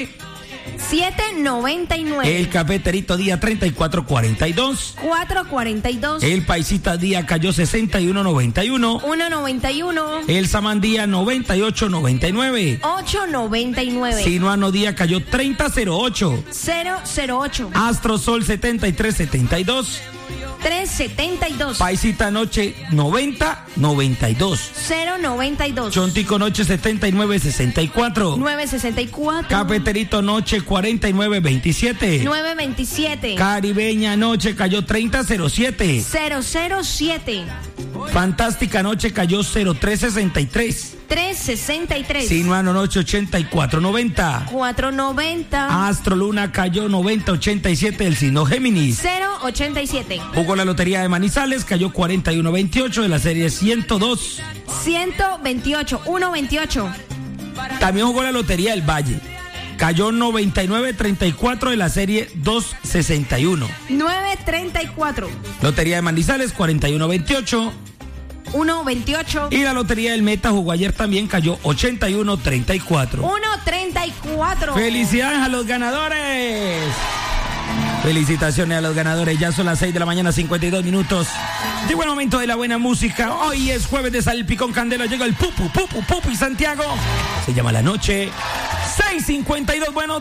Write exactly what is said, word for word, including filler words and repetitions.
siete noventa y nueve. El Cafeterito día treinta y cuatro cuarenta y dos. cuatro cuarenta y dos. El Paisita día cayó sesenta y uno noventa y uno. uno noventa y uno. El Samandía noventa y ocho noventa y nueve. ocho noventa y nueve. Sinuano día cayó treinta cero ocho. cero cero ocho. Astro Sol setenta y tres setenta y dos. tres setenta y dos. Paisita Noche noventa noventa y dos. cero noventa y dos. Chontico Noche setenta y nueve sesenta y cuatro. nueve sesenta y cuatro. Cafeterito Noche cuarenta y nueve veintisiete. nueve veintisiete. Caribeña Noche cayó treinta cero siete. cero cero siete. Fantástica Noche cayó cero tres sesenta y tres. tres sesenta y tres. Sinuano Noche ochenta y cuatro noventa. cuatro noventa. Astro Luna cayó noventa ochenta y siete del signo Géminis. cero ochenta y siete. Jugó la Lotería de Manizales, cayó cuarenta y uno veintiocho de la serie ciento dos. ciento veintiocho. uno veintiocho. También jugó la Lotería del Valle. Cayó noventa y nueve treinta y cuatro de la serie doscientos sesenta y uno. nueve treinta y cuatro. Lotería de Manizales cuarenta y uno veintiocho. uno veintiocho. Y la Lotería del Meta jugó ayer también, cayó ochenta y uno treinta y cuatro. uno treinta y cuatro. ¡Felicidades a los ganadores! Felicitaciones a los ganadores. Ya son las seis de la mañana, cincuenta y dos minutos. Llegó el momento de la buena música. Hoy es jueves de Salpicón Candela. Llega el Pupu, Pupu, Pupu y Santiago. Se llama La Noche. seis cincuenta y dos. Bueno.